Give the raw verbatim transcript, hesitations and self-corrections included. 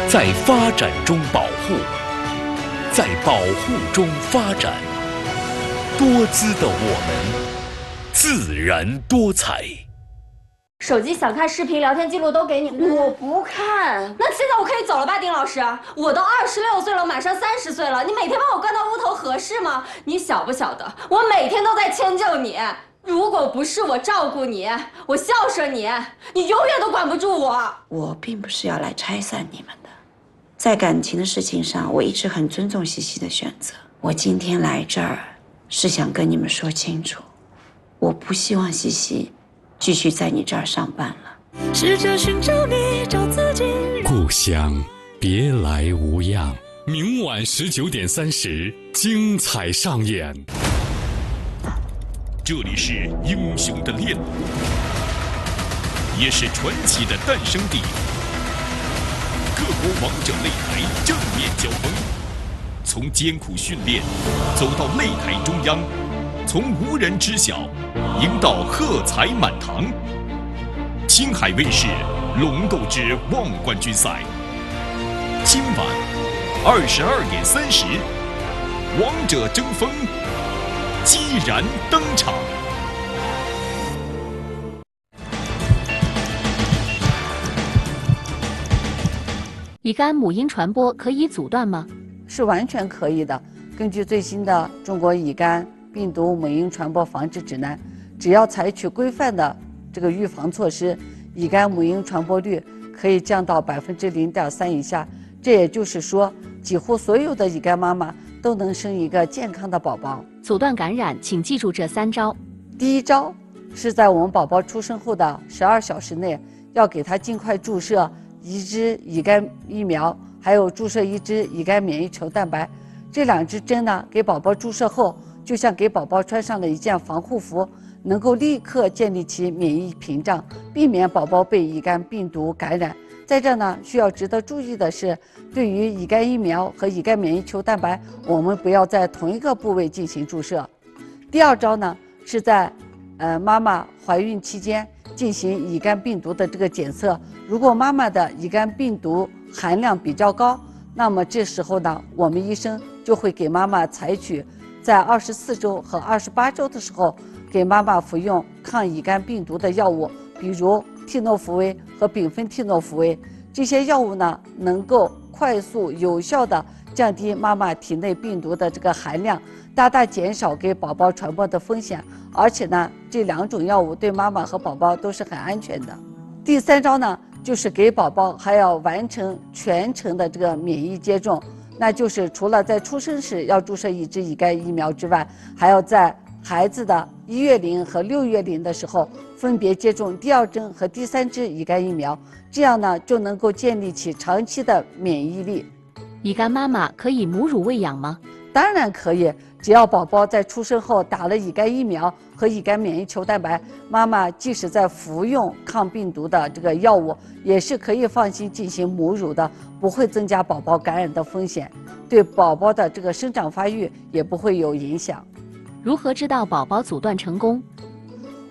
在发展中保护，在保护中发展。多姿的我们，自然多彩。 手机想看视频、聊天记录都给你们。 我不看。 那现在我可以走了吧，丁老师？我都二十六岁了，马上三十岁了，你每天把我关到屋头合适吗？你晓不晓得，我每天都在迁就你。如果不是我照顾你，我孝顺你，你永远都管不住我。 我并不是要来拆散你们的，在感情的事情上，我一直很尊重西西的选择。我今天来这儿，是想跟你们说清楚，我不希望西西继续在你这儿上班了。 试着寻找你，找自己。 故乡别来无恙，明晚十九点三十，精彩上演。 这里是英雄的炼炉，也是传奇的诞生地。各国王者擂台正面交锋，从艰苦训练走到擂台中央，从无人知晓赢到喝彩满堂。青海卫视《龙斗之望冠军赛》，今晚二十二点三十，王者争锋激然登场。 乙肝母婴传播可以阻断吗？ 是完全可以的。根据最新的《中国乙肝病毒母婴传播防治指南》，只要采取规范的这个预防措施，乙肝母婴传播率可以降到百分之零点三以下。这也就是说，几乎所有的乙肝妈妈都能生一个健康的宝宝。 阻断感染，请记住这三招。 第一招是在我们宝宝出生后的十二小时内，要给他尽快注射一支乙肝疫苗，还有注射一支乙肝免疫球蛋白。这两支针呢，给宝宝注射后，就像给宝宝穿上了一件防护服，能够立刻建立起免疫屏障，避免宝宝被乙肝病毒感染。在这呢，需要值得注意的是，对于乙肝疫苗和乙肝免疫球蛋白，我们不要在同一个部位进行注射。第二招呢，是在呃妈妈怀孕期间进行乙肝病毒的这个检测。如果妈妈的乙肝病毒含量比较高，那么这时候呢，我们医生就会给妈妈采取在二十四周和二十八周的时候，给妈妈服用抗乙肝病毒的药物，比如替诺福韦和丙酚替诺福韦。这些药物呢，能够快速有效地降低妈妈体内病毒的这个含量，大大减少给宝宝传播的风险。而且呢，这两种药物对妈妈和宝宝都是很安全的。第三招呢，就是给宝宝还要完成全程的这个免疫接种，那就是除了在出生时要注射一支乙肝疫苗之外，还要在孩子的一月龄和六月龄的时候分别接种第二针和第三支乙肝疫苗，这样呢就能够建立起长期的免疫力。 乙肝妈妈可以母乳喂养吗？ 当然可以，只要宝宝在出生后打了乙肝疫苗和乙肝免疫球蛋白，妈妈即使在服用抗病毒的这个药物，也是可以放心进行母乳的，不会增加宝宝感染的风险，对宝宝的这个生长发育也不会有影响。 如何知道宝宝阻断成功？